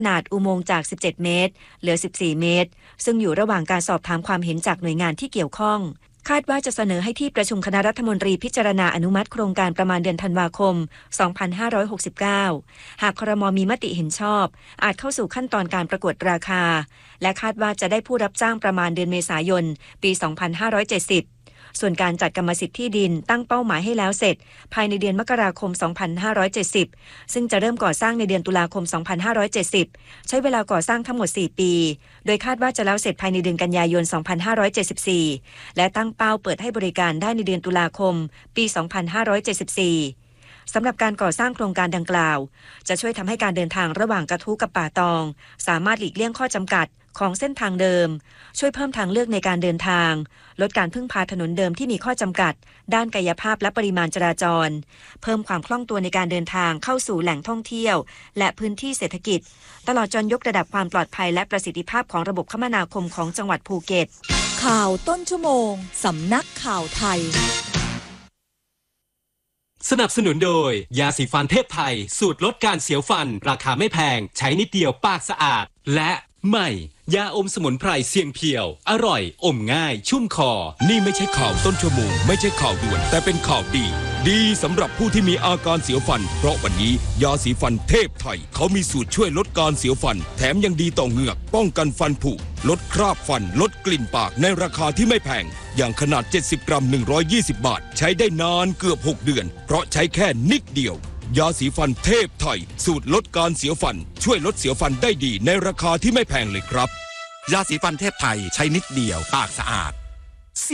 ขนาดอุโมงค์จาก 17 เมตร เหลือ 14 เมตร ซึ่งอยู่ระหว่างการสอบถามความเห็นจากหน่วยงานที่เกี่ยวข้องคาดว่าจะเสนอให้ที่ประชุมคณะรัฐมนตรีพิจารณาอนุมัติโครงการประมาณเดือนธันวาคม 2569 หากครม.มีมติเห็นชอบอาจเข้าสู่ขั้นตอนการประกวดราคาและคาดว่าจะได้ผู้รับจ้างประมาณเดือนเมษายน ปี 2570 ส่วนการจัดกรรมสิทธิ์ที่ดินตั้งเป้าหมายให้แล้วเสร็จภายในเดือนมกราคม 2570 ซึ่งจะเริ่มก่อสร้างในเดือนตุลาคม 2570 ใช้เวลาก่อสร้างทั้งหมด 4 ปี โดยคาดว่าจะแล้วเสร็จภายในเดือนกันยายน 2574 และตั้งเป้าเปิดให้บริการได้ในเดือนตุลาคม ปี 2574 สำหรับการก่อสร้างโครงการดังกล่าวจะช่วยทำให้การเดินทางระหว่างกระทู้กับป่าตองสามารถหลีกเลี่ยงข้อจำกัดของเส้นทางเดิมช่วยเพิ่มทางเลือกในการเดินทางลดการพึ่งพาถนนเดิมที่มีข้อจำกัดด้านกายภาพและปริมาณจราจรเพิ่มความคล่องตัวในการเดินทางเข้าสู่แหล่งท่องเที่ยวและพื้นที่เศรษฐกิจตลอดจนยกระดับความปลอดภัยและประสิทธิภาพของระบบคมนาคมของจังหวัดภูเก็ตข่าวต้นชั่วโมงสำนักข่าวไทยสนับสนุนโดยยาสีฟันเทพไทยสูตรลดการเสียวฟันราคาไม่แพงใช้นิดเดียวปากสะอาดและใหม่ยาอมสมุนไพรเสียงเพียวอร่อยอมง่ายชุ่มคอนี่ไม่ใช่ข่าวต้นชั่วโมงไม่ใช่ข่าวด่วนแต่เป็นข่าวดีสำหรับผู้ที่มีอาการเสียวฟันเพราะวันนี้ยาสีฟันเทพไทยเขามีสูตรช่วยลดการเสียวฟันแถมยังดีต่อเหงือกป้องกันฟันผุลดคราบฟันลดกลิ่นปากในราคาที่ไม่แพงอย่างขนาด70 กรัม120 บาทใช้ได้นานเกือบ6 เดือนเพราะใช้แค่นิดเดียวยาสีฟันเทพไทยสูตรลดการเสียวฟันช่วยลดเสียวฟันได้ดีในราคาที่ไม่แพงเลยครับยาสีฟันเทพไทยใช้นิดเดียวปากสะอาด